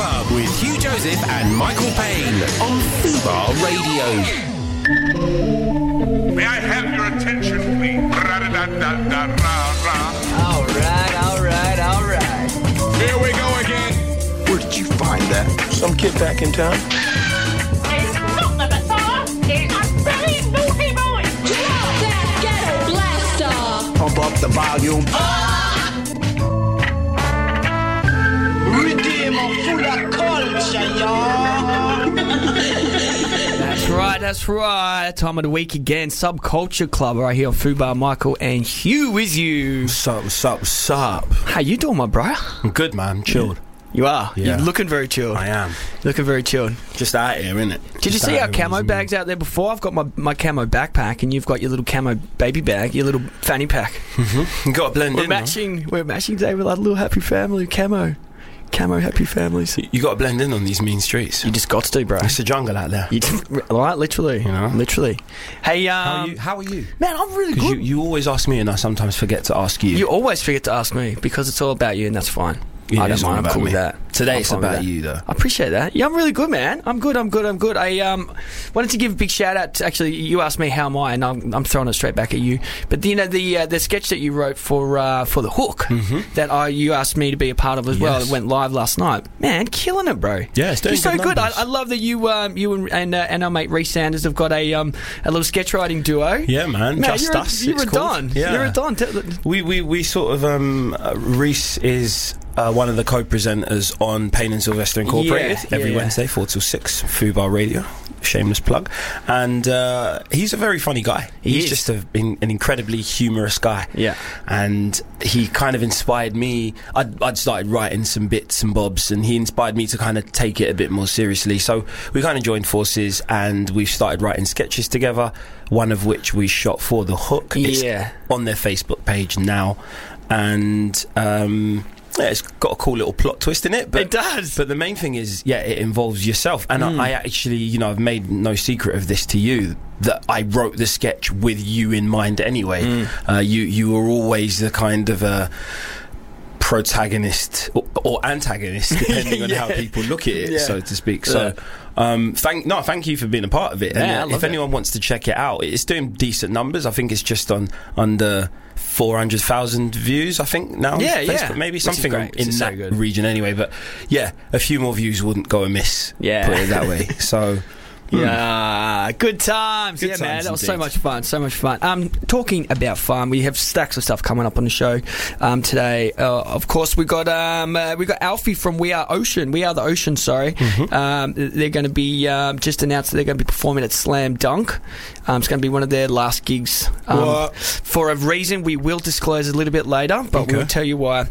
Club with Hugh Joseph and Michael Payne on Fubar Radio. May I have your attention, please? All right. Here we go again. Where did you find that? Some kid back in town? It's not the Messiah. It's a very naughty boy. Drop that ghetto blaster. Pump up the volume. Redeemer full of culture, y'all. That's right. Time of the week again. Subculture Club right here on Fubar. Michael and Hugh with you. What's up? How you doing, my bro? I'm good, man. Chilled. You are? Yeah. You're looking very chilled. I am. Looking very chilled. Just out here, innit? Did you see our camo bags out there before? I've got my camo backpack and you've got your little camo baby bag, your little fanny pack. Mm-hmm. You got to blend We're in. matching today with our little happy family camo happy families. You got to blend in on these mean streets. You just got to, bro. It's a jungle out there. Right, literally. You know? Literally. Hey, How are you? man, I'm really good. Because you always ask me and I sometimes forget to ask you. You always forget to ask me because it's all about you, and that's fine. Yeah, I don't it's all mind. I'm about cool with me. that. Today I'm it's fine with about that. you, though. I appreciate that. Yeah, I'm really good, man. I'm good. I wanted to give a big shout out to, actually, you asked me how am I, and I'm throwing it straight back at you. But you know the sketch that you wrote for the Hook that you asked me to be a part of as well. It went live last night. Man, killing it, bro. Yeah, it's doing You're so good. numbers. I love that you and our mate Reece Sanders have got a little sketch writing duo. Yeah, man. Just you're us. You're it's a called. don. Yeah. You're a don. We sort of Reece is one of the co-presenters on Payne and Sylvester Incorporated every Wednesday 4 till 6 Fubar Radio, shameless plug, and he's a very funny guy. He's just an incredibly humorous guy, and he kind of inspired me. I'd started writing some bits and bobs and he inspired me to kind of take it a bit more seriously, so we kind of joined forces and we've started writing sketches together, one of which we shot for The Hook. It's on their Facebook page now, and it's got a cool little plot twist in it. But, it does. But the main thing is, it involves yourself. And I actually, I've made no secret of this to you, that I wrote the sketch with you in mind anyway. You were always the kind of a protagonist or antagonist, depending on how people look at it, so to speak. So thank you for being a part of it. And if anyone wants to check it out, it's doing decent numbers. I think it's just on under 400,000 views, I think now. Facebook, maybe something in that region anyway. But a few more views wouldn't go amiss. Put it that way. So. Yeah, good times. Good times, man, that was indeed. so much fun. Talking about fun, we have stacks of stuff coming up on the show today. Of course, we got Alfie from We Are the Ocean. Sorry, they're going to be just announced that they're going to be performing at Slam Dunk. It's going to be one of their last gigs. For a reason we will disclose a little bit later, but we'll tell you why.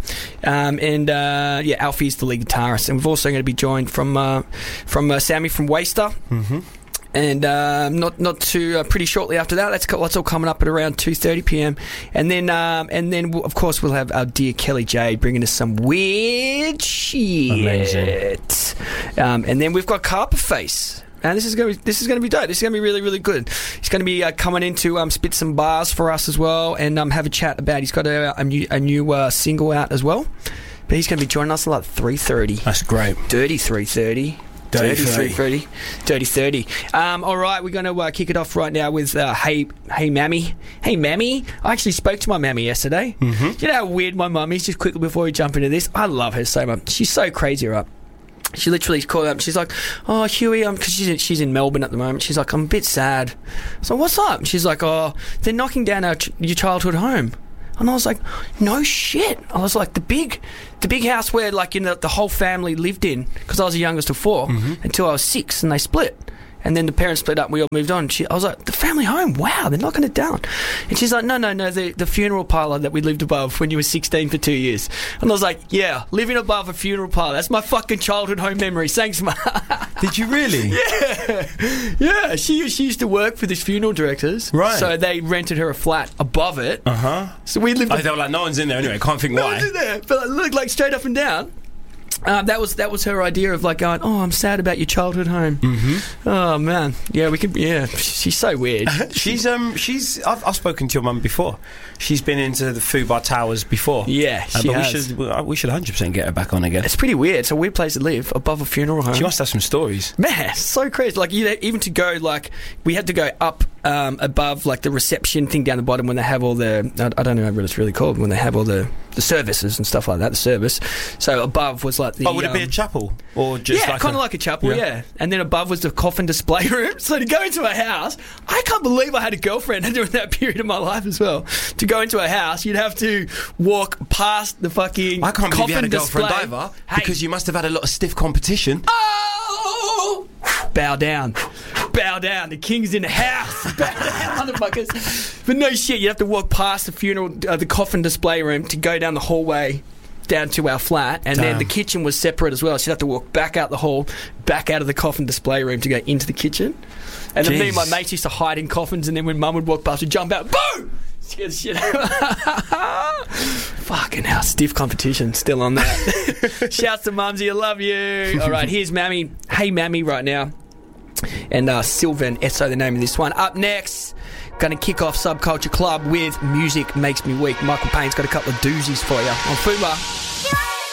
Alfie is the lead guitarist, and we've also going to be joined from Sammy from Waster. And not too pretty shortly after that, that's all coming up at around 2:30 p.m. And then of course we'll have our dear Kelly J bringing us some weird shit. Amazing. And then we've got Carperface. And this is going to be dope. This is going to be really, really good. He's going to be coming in to spit some bars for us as well, and have a chat about. He's got a new single out as well. But he's going to be joining us at like 3:30. That's great. Dirty 3:30. Dirty 30. All right, we're going to kick it off right now with Hey Mammy. Hey Mammy. I actually spoke to my mammy yesterday. You know how weird my mum is? Just quickly before we jump into this, I love her so much. She's so crazy, right? She literally called up. She's like, "Oh, Huey, because she's in Melbourne at the moment. She's like, I'm a bit sad." So what's up? She's like, "Oh, they're knocking down your childhood home." And I was like, no shit. I was like, the big house where like the whole family lived in, because I was the youngest of four until I was 6, and they split. And then the parents split up and we all moved on. I was like, the family home, wow, they're knocking it down. And she's like, no, the funeral parlour that we lived above when you were 16 for 2 years. And I was like, yeah, living above a funeral parlour, that's my fucking childhood home memory. Thanks, Ma. Did you really? Yeah. She used to work for these funeral directors. Right. So they rented her a flat above it. So we lived... They were like, no one's in there anyway, can't think No why. one's in there. But look, like straight up and down. That was her idea of like going, oh, I'm sad about your childhood home. Mm-hmm. Oh man, yeah, we could. Yeah, she's so weird. I've spoken to your mum before. She's been into the Fubar Towers before. Yeah, she but has. we should 100% get her back on again. It's pretty weird. It's a weird place to live, above a funeral home. She must have some stories. Man, it's so crazy. Like even to go, like we had to go up above like the reception thing down the bottom when they have all the I don't know what it's really called, when they have all the services and stuff like that. The service. So above was like the. Oh, would it be a chapel or just? Yeah, like kind of like a chapel. Yeah, and then above was the coffin display room. So to go into a house, I can't believe I had a girlfriend during that period of my life as well. To go into a house, you'd have to walk past the fucking. I can't believe you had a display. girlfriend either, because you must have had a lot of stiff competition. Oh! Bow down. The king's in the house. Bow down, motherfuckers. But no shit, you have to walk past the funeral, the coffin display room to go down the hallway down to our flat, and then the kitchen was separate as well, so you'd have to walk back out the hall, back out of the coffin display room to go into the kitchen. And then me and my mates used to hide in coffins, and then when mum would walk past, we'd jump out, boom! Scare the shit out. Fucking hell, stiff competition still on that. Shouts to Mumsy, I love you. Alright, here's Mammy. Hey Mammy right now. And Sylvan Esso, the name of this one. Up next, going to kick off Subculture Club with Music Makes Me Weak. Michael Payne's got a couple of doozies for you on Fubar.